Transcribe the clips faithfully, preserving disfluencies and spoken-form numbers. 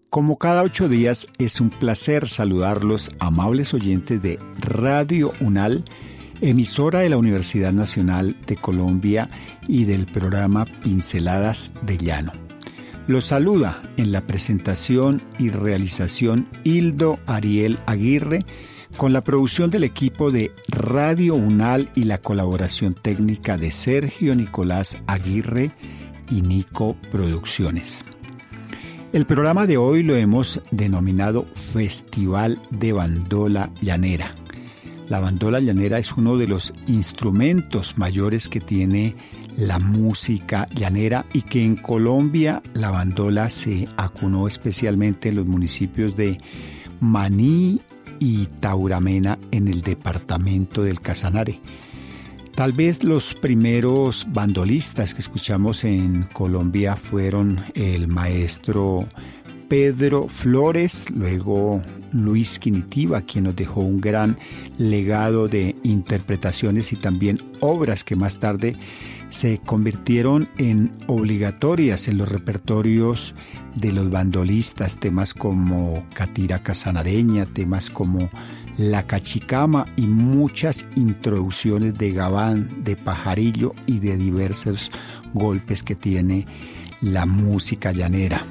Como cada ocho días, es un placer saludarlos, amables oyentes de Radio UNAL, emisora de la Universidad Nacional de Colombia y del programa Pinceladas de Llano. Los saluda en la presentación y realización Hildo Ariel Aguirre, con la producción del equipo de Radio UNAL y la colaboración técnica de Sergio Nicolás Aguirre y Nico Producciones. El programa de hoy lo hemos denominado Festival de Bandola Llanera. La bandola llanera es uno de los instrumentos mayores que tiene la música llanera y que en Colombia la bandola se acunó especialmente en los municipios de Maní y Tauramena en el departamento del Casanare. Tal vez los primeros bandolistas que escuchamos en Colombia fueron el maestro Pedro Flores, luego Luis Quinitiva, quien nos dejó un gran legado de interpretaciones y también obras que más tarde se convirtieron en obligatorias en los repertorios de los bandolistas, temas como Catira Casanareña, temas como La Cachicama y muchas introducciones de gabán, de pajarillo y de diversos golpes que tiene la música llanera.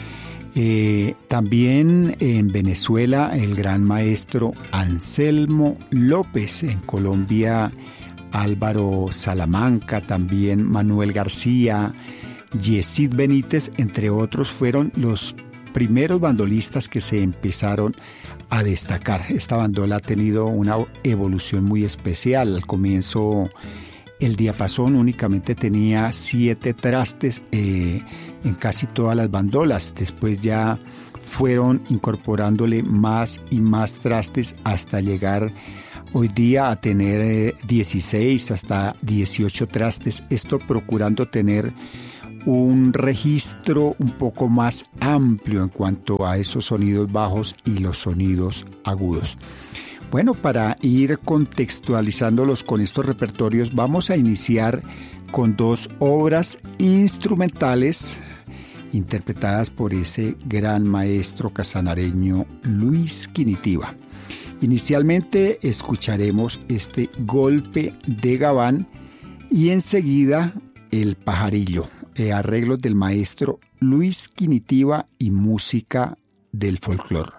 Eh, también en Venezuela el gran maestro Anselmo López, en Colombia Álvaro Salamanca, también Manuel García, Yesid Benítez, entre otros, fueron los primeros bandolistas que se empezaron a destacar. Esta bandola ha tenido una evolución muy especial. Al comienzo el diapasón únicamente tenía siete trastes eh, en casi todas las bandolas. Después ya fueron incorporándole más y más trastes hasta llegar hoy día a tener eh, dieciséis hasta dieciocho trastes. Esto procurando tener un registro un poco más amplio en cuanto a esos sonidos bajos y los sonidos agudos. Bueno, para ir contextualizándolos con estos repertorios, vamos a iniciar con dos obras instrumentales interpretadas por ese gran maestro casanareño Luis Quinitiva. Inicialmente escucharemos este golpe de gabán y enseguida el pajarillo, arreglos del maestro Luis Quinitiva y música del folclore.